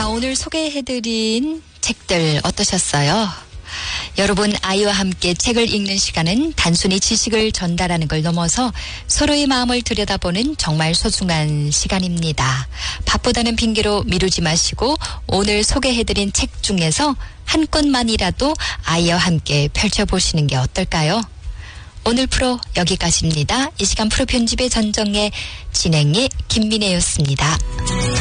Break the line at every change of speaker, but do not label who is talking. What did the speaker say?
자, 오늘 소개해드린 책들 어떠셨어요? 여러분, 아이와 함께 책을 읽는 시간은 단순히 지식을 전달하는 걸 넘어서 서로의 마음을 들여다보는 정말 소중한 시간입니다. 바쁘다는 핑계로 미루지 마시고 오늘 소개해드린 책 중에서 한 권만이라도 아이와 함께 펼쳐보시는 게 어떨까요? 오늘 프로 여기까지입니다. 이 시간 프로 편집의 전정의 진행의 김민혜였습니다.